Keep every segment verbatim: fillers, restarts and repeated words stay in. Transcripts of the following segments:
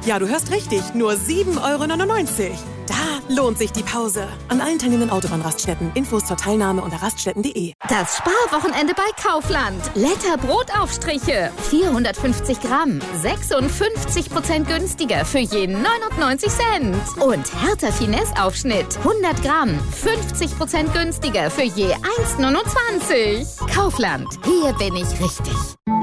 Ja, du hörst richtig. Nur sieben Euro neunundneunzig. Da lohnt sich die Pause. An allen teilnehmenden Autobahnraststätten. Infos zur Teilnahme unter raststätten punkt de. Das Sparwochenende bei Kaufland. Letter Brotaufstriche. vierhundertfünfzig Gramm. sechsundfünfzig Prozent günstiger für je neunundneunzig Cent. Und Hertha Finesse Aufschnitt. hundert Gramm. fünfzig Prozent günstiger für je eins neunundzwanzig. Kaufland. Hier bin ich richtig.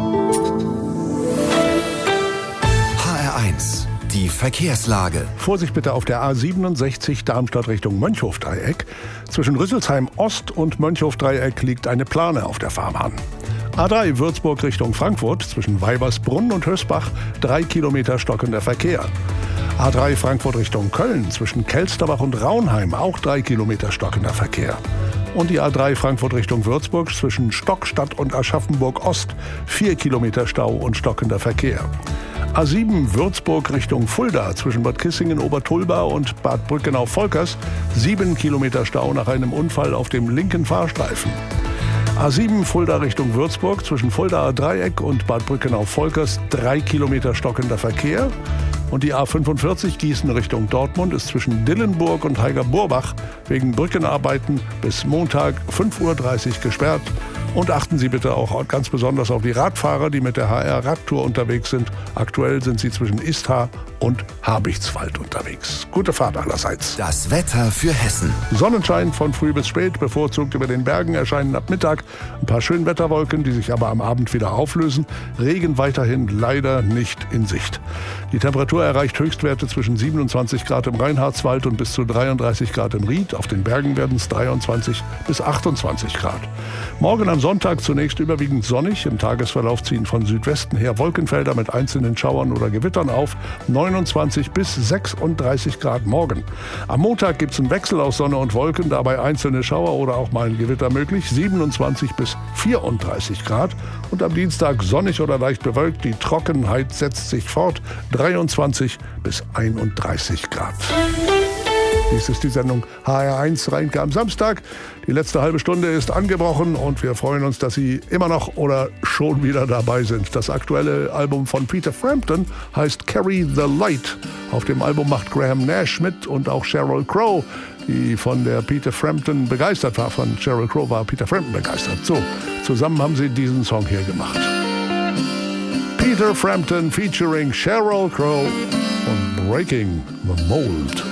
H R eins. Die Verkehrslage. Vorsicht bitte auf der A siebenundsechzig Darmstadt Richtung Mönchhofdreieck. Zwischen Rüsselsheim Ost und Mönchhofdreieck liegt eine Plane auf der Fahrbahn. A drei Würzburg Richtung Frankfurt zwischen Weibersbrunn und Hösbach drei Kilometer stockender Verkehr. A drei Frankfurt Richtung Köln zwischen Kelsterbach und Raunheim auch drei Kilometer stockender Verkehr. Und die A drei Frankfurt Richtung Würzburg zwischen Stockstadt und Aschaffenburg Ost vier Kilometer Stau und stockender Verkehr. A sieben Würzburg Richtung Fulda zwischen Bad Kissingen Obertulba und Bad Brückenau-Volkers sieben Kilometer Stau nach einem Unfall auf dem linken Fahrstreifen. A sieben Fulda Richtung Würzburg zwischen Fuldaer Dreieck und Bad Brückenau-Volkers drei Kilometer stockender Verkehr. Und die A fünfundvierzig Gießen Richtung Dortmund ist zwischen Dillenburg und Heiger-Burbach wegen Brückenarbeiten bis Montag fünf Uhr dreißig gesperrt. Und achten Sie bitte auch ganz besonders auf die Radfahrer, die mit der H R-Radtour unterwegs sind. Aktuell sind sie zwischen Istar und Habichtswald unterwegs. Gute Fahrt allerseits. Das Wetter für Hessen. Sonnenschein von früh bis spät, bevorzugt über den Bergen erscheinen ab Mittag ein paar Schönwetterwolken, die sich aber am Abend wieder auflösen. Regen weiterhin leider nicht in Sicht. Die Temperatur erreicht Höchstwerte zwischen siebenundzwanzig Grad im Reinhardswald und bis zu dreiunddreißig Grad im Ried. Auf den Bergen werden es dreiundzwanzig bis achtundzwanzig Grad. Morgen am Sonntag zunächst überwiegend sonnig. Im Tagesverlauf ziehen von Südwesten her Wolkenfelder mit einzelnen Schauern oder Gewittern auf. neunundzwanzig bis sechsunddreißig Grad morgen. Am Montag gibt es einen Wechsel aus Sonne und Wolken, dabei einzelne Schauer oder auch mal ein Gewitter möglich. siebenundzwanzig bis vierunddreißig Grad. Und am Dienstag sonnig oder leicht bewölkt. Die Trockenheit setzt sich fort. dreiundzwanzig bis einunddreißig Grad. Dies ist die Sendung H R eins Rheinke am Samstag. Die letzte halbe Stunde ist angebrochen und wir freuen uns, dass Sie immer noch oder schon wieder dabei sind. Das aktuelle Album von Peter Frampton heißt Carry the Light. Auf dem Album macht Graham Nash mit und auch Sheryl Crow, die von der Peter Frampton begeistert war. Von Sheryl Crow war Peter Frampton begeistert. So, zusammen haben sie diesen Song hier gemacht. Peter Frampton featuring Sheryl Crow und Breaking the Mold.